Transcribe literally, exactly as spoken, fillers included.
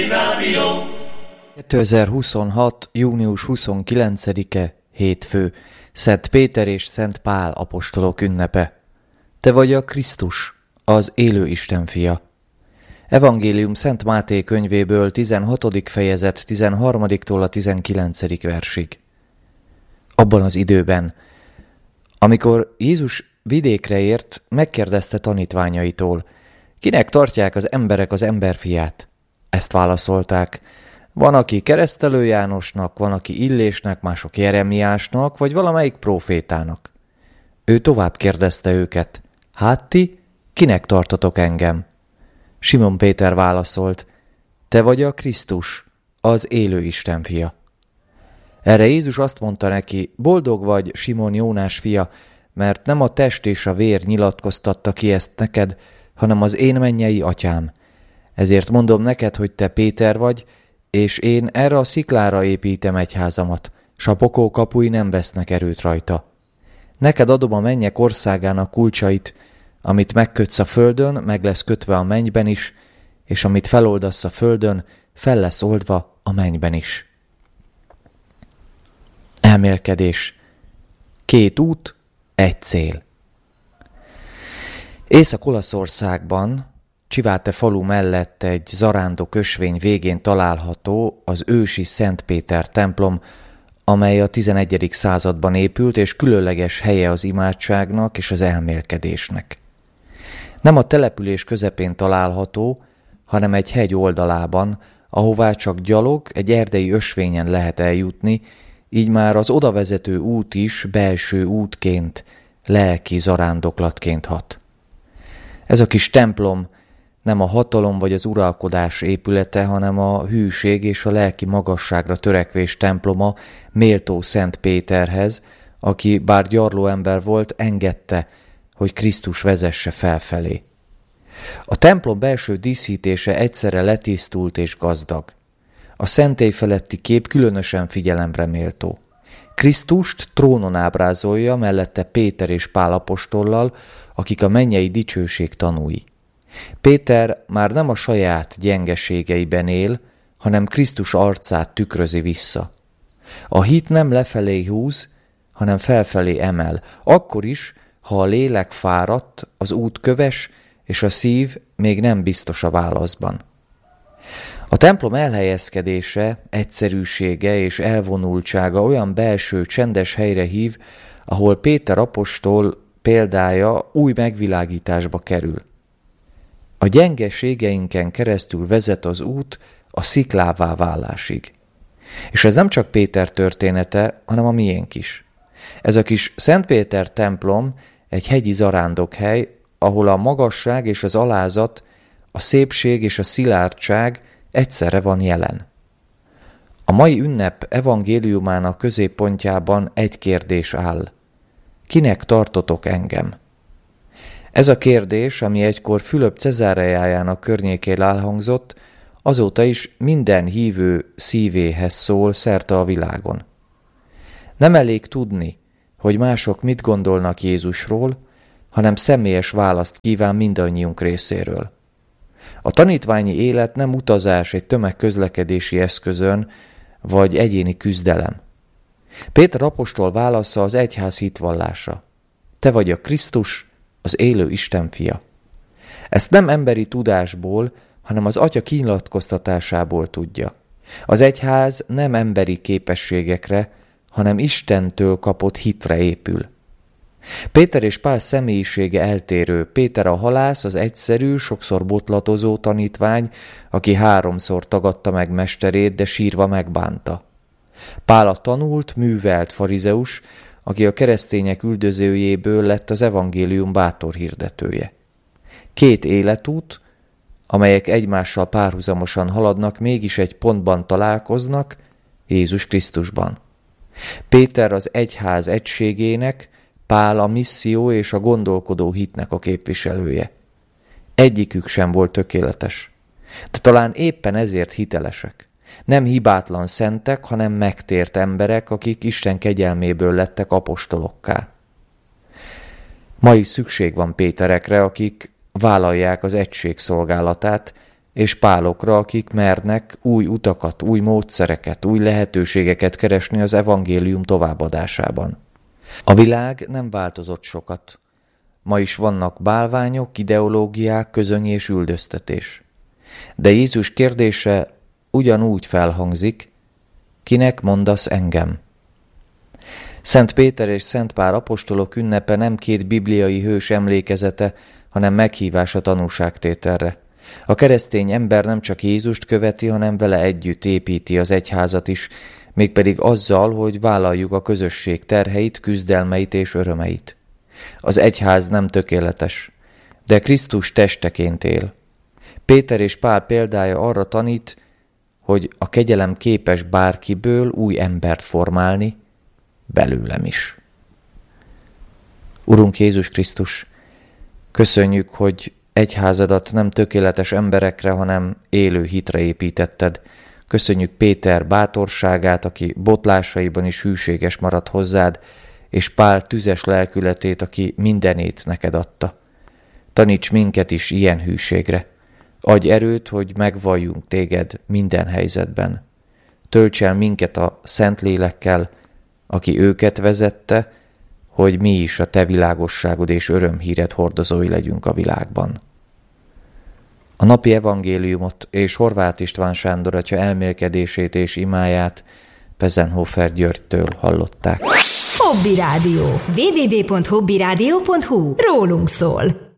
kétezer-huszonhat. június huszonkilencedike, hétfő, Szent Péter és Szent Pál apostolok ünnepe. Te vagy a Krisztus, az élő Isten fia. Evangélium Szent Máté könyvéből tizenhatodik fejezet tizenharmadiktól a tizenkilencedik versig. Abban az időben, amikor Jézus vidékre ért, megkérdezte tanítványaitól, kinek tartják az emberek az emberfiát? Ezt válaszolták, van, aki Keresztelő Jánosnak, van, aki Illésnek, mások Jeremiásnak, vagy valamelyik prófétának. Ő tovább kérdezte őket, hát ti, kinek tartotok engem? Simon Péter válaszolt, te vagy a Krisztus, az élő Isten fia. Erre Jézus azt mondta neki, boldog vagy, Simon Jónás fia, mert nem a test és a vér nyilatkoztatta ki ezt neked, hanem az én mennyei atyám. Ezért mondom neked, hogy te Péter vagy, és én erre a sziklára építem egyházamat, s a pokol kapui nem vesznek erőt rajta. Neked adom a mennyek országának kulcsait, amit megkötsz a földön, meg lesz kötve a mennyben is, és amit feloldasz a földön, fel lesz oldva a mennyben is. Elmélkedés. Két út, egy cél. Észak-Olaszországban, Csiváte falu mellett egy zarándok ösvény végén található az ősi Szent Péter templom, amely a tizenegyedik században épült, és különleges helye az imádságnak és az elmélkedésnek. Nem a település közepén található, hanem egy hegy oldalában, ahová csak gyalog, egy erdei ösvényen lehet eljutni, így már az odavezető út is belső útként, lelki zarándoklatként hat. Ez a kis templom nem a hatalom vagy az uralkodás épülete, hanem a hűség és a lelki magasságra törekvés temploma méltó Szent Péterhez, aki bár gyarló ember volt, engedte, hogy Krisztus vezesse felfelé. A templom belső díszítése egyszerre letisztult és gazdag. A szentély feletti kép különösen figyelemre méltó. Krisztust trónon ábrázolja, mellette Péter és Pál apostollal, akik a mennyei dicsőség tanúi. Péter már nem a saját gyengeségeiben él, hanem Krisztus arcát tükrözi vissza. A hit nem lefelé húz, hanem felfelé emel, akkor is, ha a lélek fáradt, az út köves, és a szív még nem biztos a válaszban. A templom elhelyezkedése, egyszerűsége és elvonultsága olyan belső, csendes helyre hív, ahol Péter apostol példája új megvilágításba kerül. A gyengeségeinken keresztül vezet az út a sziklává válásig. És ez nem csak Péter története, hanem a miénk is. Ez a kis Szent Péter templom egy hegyi zarándokhely, ahol a magasság és az alázat, a szépség és a szilárdság egyszerre van jelen. A mai ünnep evangéliumának középpontjában egy kérdés áll. Kinek tartotok engem? Ez a kérdés, ami egykor Fülöp Cezáreájának környékén elhangzott, azóta is minden hívő szívéhez szól szerte a világon. Nem elég tudni, hogy mások mit gondolnak Jézusról, hanem személyes választ kíván mindannyiunk részéről. A tanítványi élet nem utazás egy tömegközlekedési eszközön, vagy egyéni küzdelem. Péter apostol válasza az egyház hitvallása. Te vagy a Krisztus, az élő Isten fia. Ezt nem emberi tudásból, hanem az Atya kinyilatkoztatásából tudja. Az egyház nem emberi képességekre, hanem Istentől kapott hitre épül. Péter és Pál személyisége eltérő. Péter a halász, az egyszerű, sokszor botlatozó tanítvány, aki háromszor tagadta meg mesterét, de sírva megbánta. Pál a tanult, művelt farizeus, aki a keresztények üldözőjéből lett az evangélium bátor hirdetője. Két életút, amelyek egymással párhuzamosan haladnak, mégis egy pontban találkoznak, Jézus Krisztusban. Péter az egyház egységének, Pál a misszió és a gondolkodó hitnek a képviselője. Egyikük sem volt tökéletes, de talán éppen ezért hitelesek. Nem hibátlan szentek, hanem megtért emberek, akik Isten kegyelméből lettek apostolokká. Ma is szükség van Péterekre, akik vállalják az egység szolgálatát, és Pálokra, akik mernek új utakat, új módszereket, új lehetőségeket keresni az evangélium továbbadásában. A világ nem változott sokat. Ma is vannak bálványok, ideológiák, közöny és üldöztetés. De Jézus kérdése ugyanúgy felhangzik, kinek mondasz engem? Szent Péter és Szent Pál apostolok ünnepe nem két bibliai hős emlékezete, hanem meghívás a tanúságtételre. A keresztény ember nem csak Jézust követi, hanem vele együtt építi az egyházat is, mégpedig azzal, hogy vállaljuk a közösség terheit, küzdelmeit és örömeit. Az egyház nem tökéletes, de Krisztus testeként él. Péter és Pál példája arra tanít, hogy a kegyelem képes bárkiből új embert formálni, belőlem is. Urunk Jézus Krisztus, köszönjük, hogy egyházadat nem tökéletes emberekre, hanem élő hitre építetted. Köszönjük Péter bátorságát, aki botlásaiban is hűséges maradt hozzád, és Pál tüzes lelkületét, aki mindenét neked adta. Taníts minket is ilyen hűségre. Adj erőt, hogy megvalljunk téged minden helyzetben. Tölts el minket a Szentlélekkel, aki őket vezette, hogy mi is a te világosságod és örömhíred hordozói legyünk a világban. A napi evangéliumot és Horváth István Sándor atya elmélkedését és imáját Pezenhofer Györgytől hallották. Hobby Rádió. double-u double-u double-u pont hobby rádió pont hu. Rólunk szól.